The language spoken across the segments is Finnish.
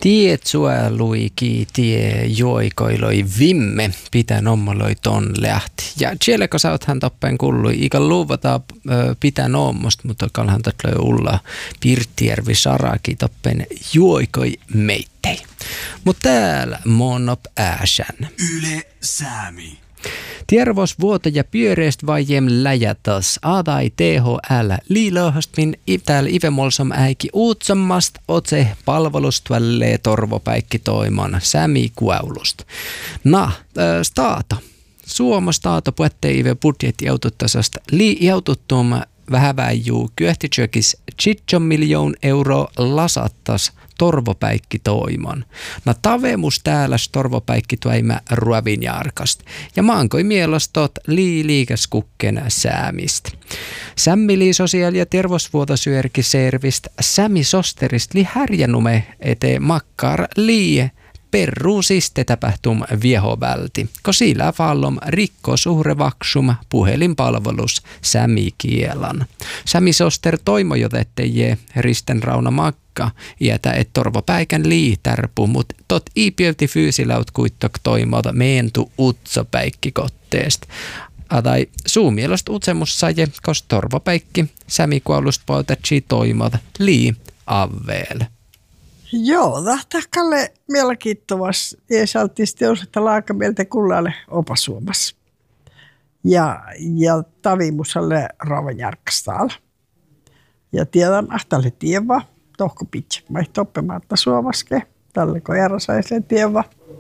Tietsueluiki tie joikoiloi vimme pitää nommaloi ton lähti. Ja siellä kun sä oothan toppen kullui, ikä luuvata pitää nommosta, mutta kalhan tatloi ulla Pirttijärvi Saraki toppen joikoi meittei. Mut täällä monop ääsän. Yle Säämi. Tiervos vuoto ja pyöreäst vajem läjätäs. Adai THL liilöhöstmin täällä Ivemolsom äiki uutsammast otse palvelustvallee torvopäikki toiman sämi kuäulust. Staata. Staata puette Ive budjetti jaututtasasta jaututtuum vähäväijuu kyöhtijökis 7 miljoon euroa lasattas torvopäikki toiman. Tavemus täällä torvopäikki toima ruovinjarkast. Ja maankoi mielostot liikaskukken säämistä. Sämmili sosiaali- ja terveysvuotosyörkiservist Sämi sosterist li härjänume ete makkar liie perruusiste tapahtum viehovälti, ko sillä fallom rikkosuhrevaksum puhelinpalvelus sämikielan. Sämisoster toimojotetteje Risten Rauna Makka, iätä et torvopäikän liitärpu, mut tot iipiölti fyysilaut kuittok toimota meentu utsopäikkikotteest. Adai suumielost utsemussaje, kos torvopäikki sämikuolust poltatsi toimota lii avveel. Joo, tähtäkalle mielenkiintoista eesaltis teosetta laakamieltä kullalle opasuomassa. Ja tavimusalle rauvanjärkkastaalla. Ja tiedän ahtalle tieva, tohko pitkä, maihto oppematta suomaske, tälle kun järjesäiselle tieva.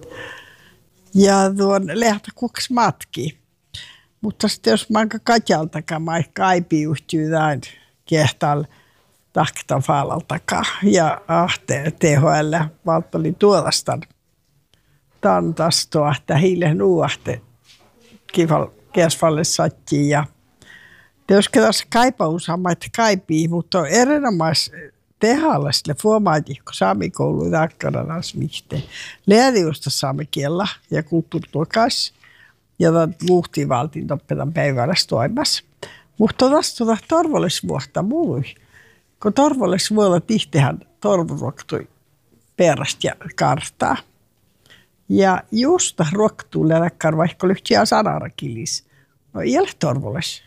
Ja tuon lehtä kuks matki. Mutta sitten jos manka katjaltakaan maih kaipiuhtyy näin kehtalle, tahkita faalaltakaan. Ja THL valttoli tuolastan tantastoa, että hiille nuuahte kiesfalle sattiin. Ja teoske tässä kaipausamme, että kaipii, mutta on erinomais tehdä sille fuomaati, kun saamikoulu takkana mihteen. Leadiusta saamme kiellä ja kulttuurituokas. Ja luhtiin valtiin toppetan päivällä toimassa. Mutta tässä torvollisvuotta muui. Kun torvollisvuolla tihtihän torvuruoktui perästä ja kartaa. Ja just ruoktuu läkkaan vaikka lyhtiä sanarakilis. No ei ole torvollis.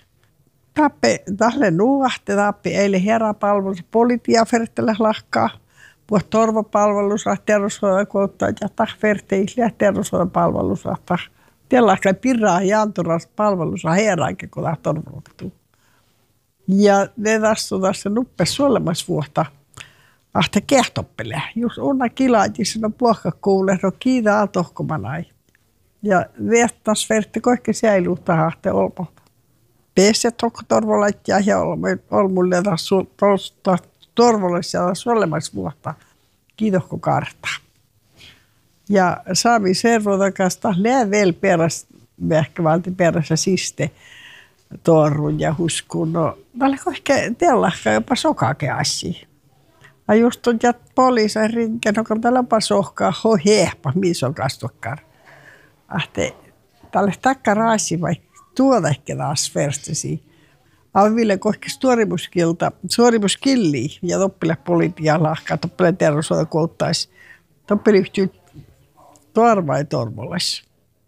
Tälle nuuahte tappi eilen heräpalvelus politiafertelle lahkaa. Puhut torvopalvelusa, terveyshuoltokouluttajat ja tahferteille terveyshuoltopalvelusa. Tällaista pirraa ja anturasta palvelusa heräänkin, kun tämä torvuruoktuu. Ja ne tässä nuppes suolemasvuotta ahte kehtoppele. Just unna kilaatissa no puhka kuulee, no kiitaa tohkomanai. Ja viettas vertti kaikki säiluutta ahte olmolta. Peset tohko torvolattia ja olmulle torvollisella suolemasvuotta. Kiitohko kartaa. Ja saami servotakasta läävel peräs, vähkävalti perässä siste. Torrun ja huskun. No, oliko ehkä teillahka jopa sokake asia. Ja just on jät poliisan rinken, no kun täällä jopa sohkaa, hehpa, missä on kastokkaan. Ahte, tälle takkaraasi vai tuoda ehkä taas verstasi. Aville kohki suorimuskilliä ja toppile poliitia lahkaa, toppile terveyshuoltokouluttaisi. Toppile yhtyy torvai torvolles.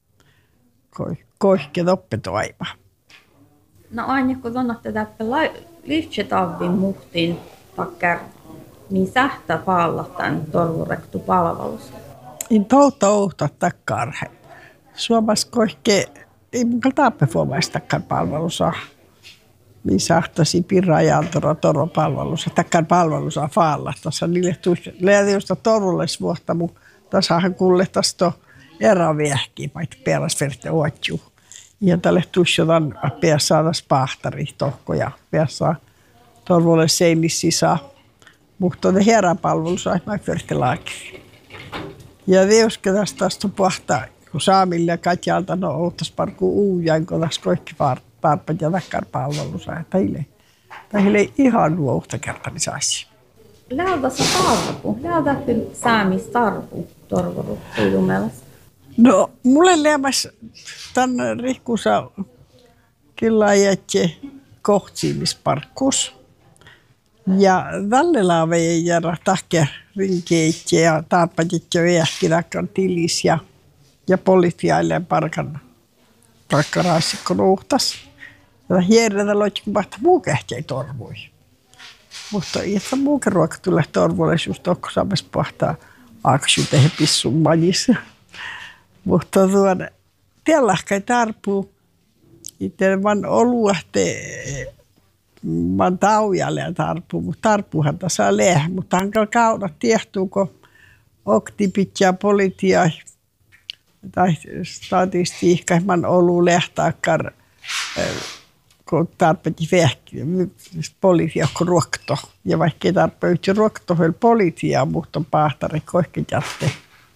Kohke toppe toiva. No aina kun tunnatte täppä lyhtsetavin muhtiin takkar, niin sähtä paalla tämän torvurektu palvelus. In touta takkarhe. Suomas kohke, ei mukaan tappe fuomaisi takkar palvelusa. Niin sähtäsi pirra ja antoro torvopalvelusa, takkar palvelusa faalla. Tässä niille lehdistä torvulles vuotta, mutta tasahan kuulle tästä eräviehkiä, vaikka peräsverte ootjuu. Ja tälle tusjotan saada pahtari tohkoja, päässä torvolle seinis sisään. Mutta on heräpalvelus aina fyrtilääkiri. Ja teuske tästä pahtaa, kun saamille katjalta no outas parkuu uujain, kun tässä kaikki tarpeet ja takkarpalvelus. Teille ihan nuohta kertani saisi. Lähdässä tarpu, lähdässä saamistarpu torvoruttuilu mielestä. No, mulle lämmäs tämän rihkusa kyllä jätje kohtsiimisparkkus. Ja tällä on vielä järä takia rinkeitse ja tarpeetit jo ehkidakkaan tilis ja politiailleen parkkaraasikko nuhtas. Ja hierretä loitkin vasta muu kähtei torvui. Mutta itse muukin ruoka tulee torvuille just tokko saamassa pahtaa aksu tehdä pissun majissa. Mutta tiellähkä tarpuu. Itse vaan oluahte vaan taujalle ja tarpuu, mutta tarpuuhan tässä leh. Mutta hankal kauna tiehtuuko oktipit ja politia tai statistiikka, man olu lehtaakkar kun tarpeetti vehkiä, poliisia kun ruokto. Ja vaikka ei tarpeetti ruokto, heillä poliisia, mutta on pahtari kohki jätte.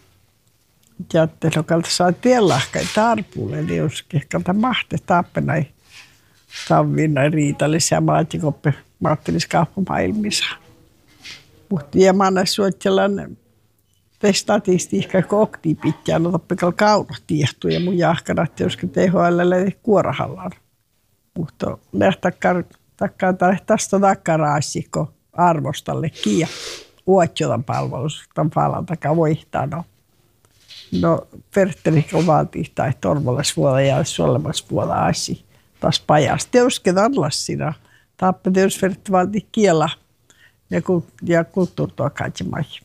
Jätte, lokalta saa tiellahkai tarpuulle, eli jos kehkalta mahti tappena ei tavvinna riitallisia maatikoppe maattilis-kauppamaailmissa. Mutta jäämäänä suottelan statistiikka, kun okti pitää, no toppikalla kaunat tiehtuu ja mun jahkanat, joskin THL kuorahallaan. Mutta lehtäkkar tästä takkaraasikko arvostalle kiia uotjotan palvelus tämän palan takaa voihtaa. No perttelikö vaatii tai torvallis vuoda ja suolemas vuoda asi taas pajasta. Teusket allas siinä. Tappe teus vertti vaatii kiela ja kulttuurtua kaitsemaihin.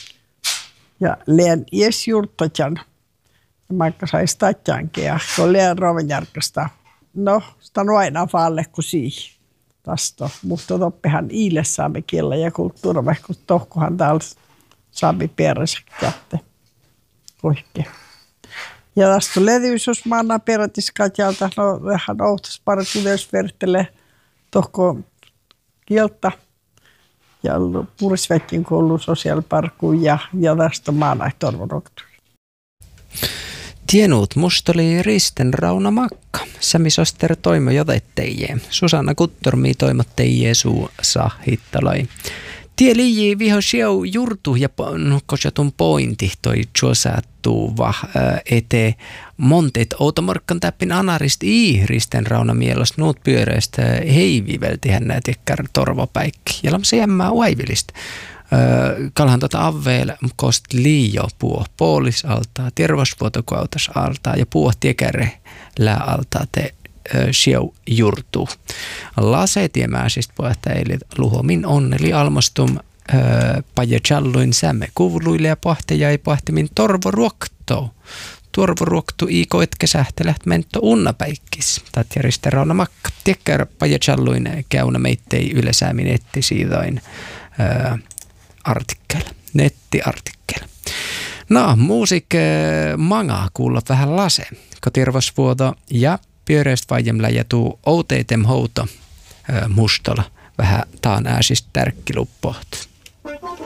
Ja leen ies juurtojan. Vaikka sais tatjankin ja kun leen rovenjärkästä. No, sitä on aina faalle kuin siihen. Tästä. Mutta toppihan iille saamme kiellä ja kulttuura, vaikka tohkohan täällä saamme perässä kätte. Oikein. Ja tästä levyys maana perätiskatjalta, no vähän outas paremmin myös vertelee tohko kieltä. Ja purisvetkin koulu sosiaaliparkkuun ja tästä maana torvoroktu. Tienut musta oli Risten Rauna Makka. Sami Soster toimo jotetteijä. Susanna Kuttormi toimotteijä suusa hittalai. Tie liiji viho sieu jurtu ja kosjatun pointi toi tjuosattu ete montet outomorkkan täppin anarist Risten Rauna mielos nuut pyöreistä heivivelti hän näetikkär torvopäikki. Ja lamsa jämmää uaivilista. Kalhan avveella kost liio puo poolis altaa, terveysvuotokuautas altaa ja puo tiekärre lää altaa te sieu jurtu. Lasetiemääsistä puhetta eli luhomin onneli almastum pajajalluin sämme kuvluille ja jäi pahtimin torvoruokto. Torvoruoktu iiko etkä sähtelät mentto unnapäikkis. Tatja Risten Rauna Makka. Tiekkär pajajalluin käynä meittei ylesäämin etti siidoin nettiartikkel. No, musiik manga kuulla vähän lase. Kotirvosvuoto ja pyöreistä vaijemlä ja tuu outeitem houto mustola vähän taan ääsistä tärkkiluppoht.